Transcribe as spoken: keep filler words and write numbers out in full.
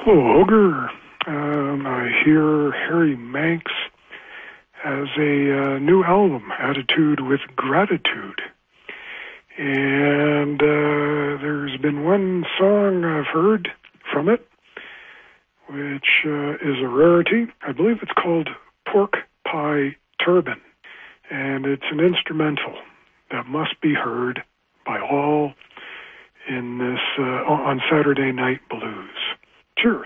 Hello, Ogre. Um, I hear Harry Manx has a uh, new album, Attitude with Gratitude. And uh, there's been one song I've heard from it, which uh, is a rarity. I believe it's called Pork Pie Turban. And it's an instrumental that must be heard by all in this uh, on Saturday Night Blues.